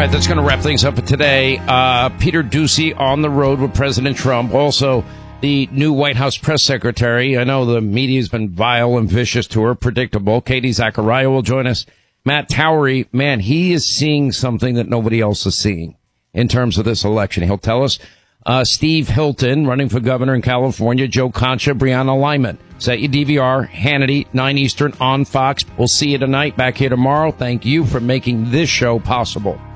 right, that's going to wrap things up for today. Peter Doocy on the road with President Trump. Also, the new White House press secretary. I know the media's been vile and vicious to her, predictable. Katie Zachariah will join us. Matt Towery, man, he is seeing something that nobody else is seeing in terms of this election. He'll tell us. Steve Hilton, running for governor in California. Joe Concha, Brianna Lyman. Set your DVR, Hannity, 9 Eastern on Fox. We'll see you tonight, back here tomorrow. Thank you for making this show possible.